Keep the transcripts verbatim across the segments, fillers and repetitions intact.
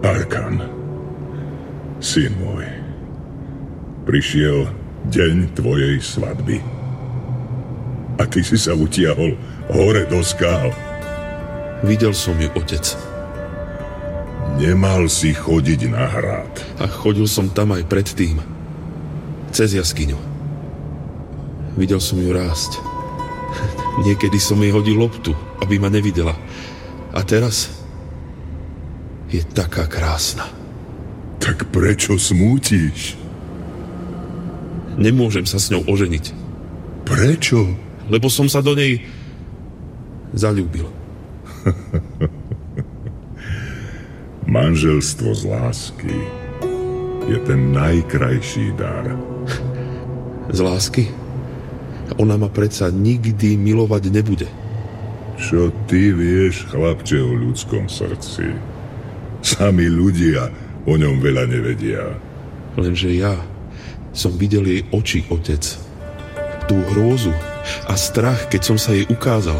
Arkan, syn môj, prišiel deň tvojej svadby. A ty si sa utiahol hore do skál. Videl som ju, otec. Nemal si chodiť na hrad. A chodil som tam aj predtým. Cez jaskyňu. Videl som ju rásť. Niekedy som jej hodil loptu, aby ma nevidela. A teraz je taká krásna. Tak prečo smútiš? Nemôžem sa s ňou oženiť. Prečo? Lebo som sa do nej zaľúbil. Manželstvo z lásky je ten najkrajší dar. Z lásky? Ona ma predsa nikdy milovať nebude. Čo ty vieš, chlapče, o ľudskom srdci? Sami ľudia o ňom veľa nevedia. Lenže ja som videl jej oči, otec. Tú hrôzu a strach, keď som sa jej ukázal.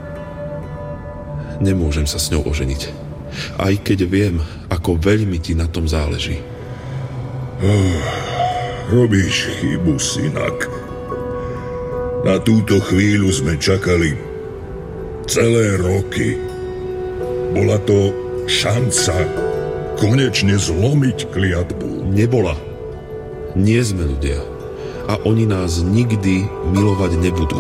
Nemôžem sa s ňou oženiť. Aj keď viem, ako veľmi ti na tom záleží. Oh, robíš chybu, synak. Na túto chvíľu sme čakali celé roky. Bola to šanca konečne zlomiť kliatbu. Nebola. Nie sme ľudia. A oni nás nikdy milovať nebudú.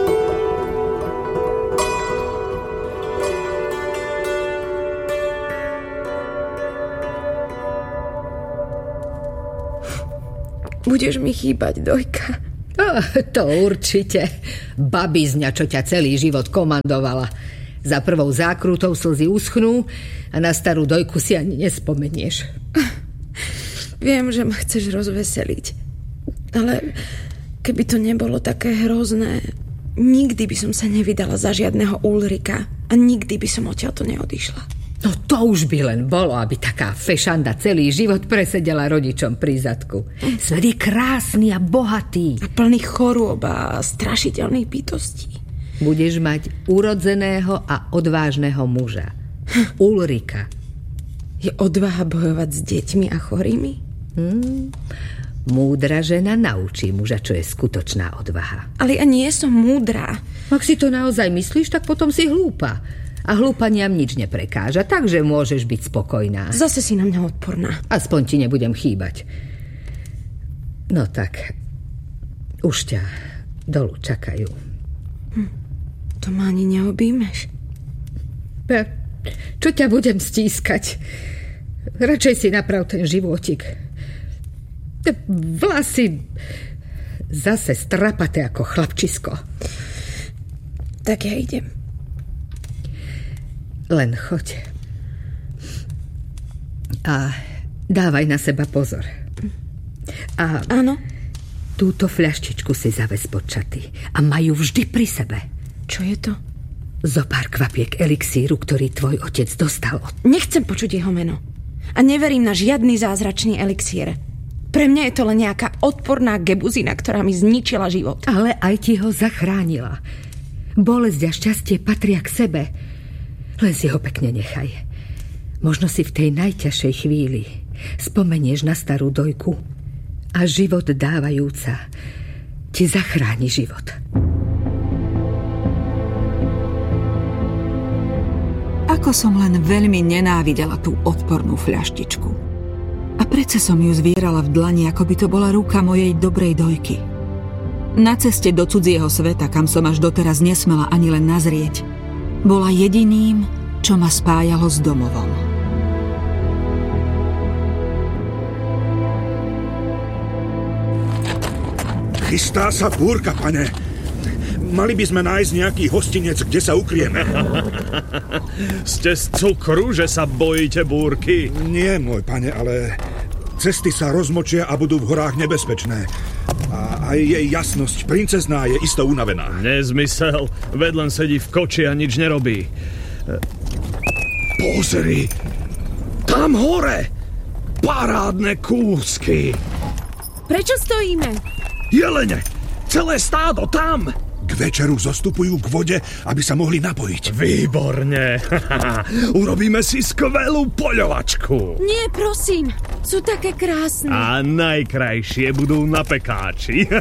Budeš mi chýbať, Dojka? Oh, to určite. Babizňa, čo ťa celý život komandovala. Za prvou zákrutou slzy uschnú a na starú Dojku si ani nespomenieš. Viem, že ma chceš rozveseliť. Ale keby to nebolo také hrozné, nikdy by som sa nevydala za žiadneho Ulrika a nikdy by som odtiaľto neodišla. No to už by len bolo, aby taká fešanda celý život presedela rodičom pri zadku. Svet je krásny a bohatý. A plný chorôb a strašiteľných bytostí. Budeš mať urodzeného a odvážneho muža. Hm. Ulrika. Je odvaha bojovať s deťmi a chorými? Hmm. Múdra žena naučí muža, čo je skutočná odvaha. Ale ja nie som múdra. Ak si to naozaj myslíš, tak potom si hlúpa. A hlúpaniam nič neprekáža, takže môžeš byť spokojná. Zase si na mňa odporná. Aspoň ti nebudem chýbať. No tak, už ťa dolu čakajú. Hm, to ma ani neobímeš. Ja, čo ťa budem stískať? Radšej si naprav ten životík. Vlasy zase strapaté ako chlapčisko. Tak ja idem. Len choď. A dávaj na seba pozor. A áno. Túto fľaštičku si zaves pod čaty a majú vždy pri sebe. Čo je to? Zopár kvapiek elixíru, ktorý tvoj otec dostal od... Nechcem počuť jeho meno. A neverím na žiadny zázračný elixír. Pre mňa je to len nejaká odporná gebuzina, ktorá mi zničila život. Ale aj ti ho zachránila. Bolesť a šťastie patria k sebe. Len si ho pekne nechaj. Možno si v tej najťažšej chvíli spomenieš na starú Dojku a život dávajúca ti zachráni život. Ako som len veľmi nenávidela tú odpornú fľaštičku. A predsa som ju zvierala v dlani, ako by to bola ruka mojej dobrej Dojky. Na ceste do cudzieho sveta, kam som až doteraz nesmela ani len nazrieť, bola jediným, čo ma spájalo s domovom. Chystá sa búrka, pane. Mali by sme nájsť nejaký hostinec, kde sa ukrieme. Ste z cukru, že sa bojíte búrky? Nie, môj pane, ale cesty sa rozmočia a budú v horách nebezpečné. A aj jej jasnosť princezná je isto unavená. Nezmysel. Veď len sedí v koči a nič nerobí. Pozri. Tam hore. Parádne kúsky. Prečo stojíme? Jelene. Celé stádo tam. K večeru zostupujú k vode, aby sa mohli napojiť. Výborne. Urobíme si skvelú poľovačku. Nie, prosím. Sú také krásne. A najkrajšie budú na pekáči.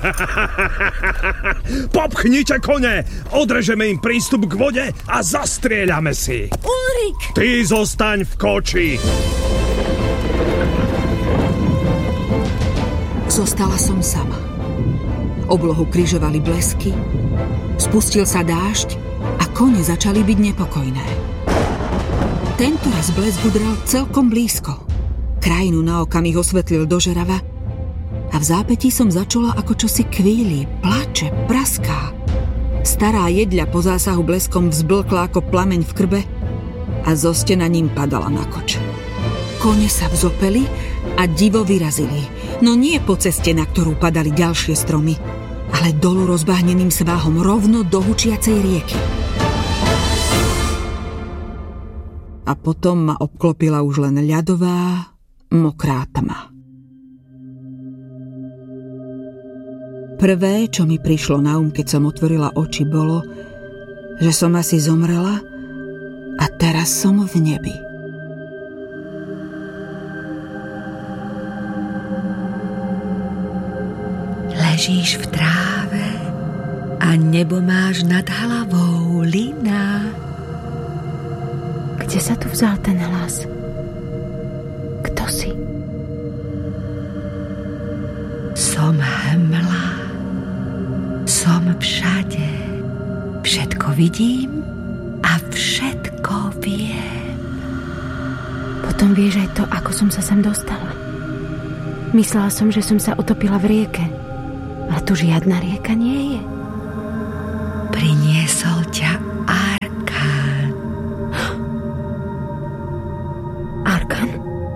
Popchnite kone, odrežeme im prístup k vode a zastrieľame si. Ulrik! Ty zostaň v koči. Zostala som sama. Oblohu križovali blesky, spustil sa dážď a kone začali byť nepokojné. Tento raz blesk udrel celkom blízko. Krajinu na okamih osvetlil dožerava a v zápätí som začula, ako čosi kvíli, plače, praská. Stará jedľa po zásahu bleskom vzblkla ako plameň v krbe a zo stena ním padala na koč. Kone sa vzopeli a divo vyrazili, no nie po ceste, na ktorú padali ďalšie stromy, ale dolu rozbáhneným sváhom rovno do hučiacej rieky. A potom ma obklopila už len ľadová, mokrá tma. Prvé, čo mi prišlo na um, keď som otvorila oči, bolo, že som asi zomrela a teraz som v nebi. Ležíš v tráve a nebo máš nad hlavou, Lina. Kde sa tu vzal ten hlas? Kto si? Som hmla. Som všade. Všetko vidím a všetko viem. Potom vieš aj to, ako som sa sem dostala. Myslela som, že som sa utopila v rieke. A tu žiadna rieka nie je. Priniesol ťa Arkán. Arkán?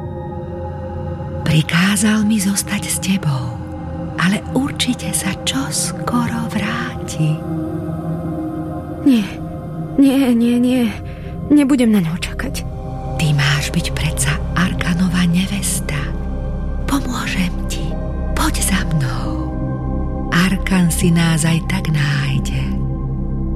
Prikázal mi zostať s tebou, ale určite sa čoskoro vráti. Nie, nie, nie, nie. Nebudem na ňo čakať. Ty máš byť predsa Arkánova nevesta. Pomôžem ti. Poď za mnou. Arkán si nás aj tak nájde.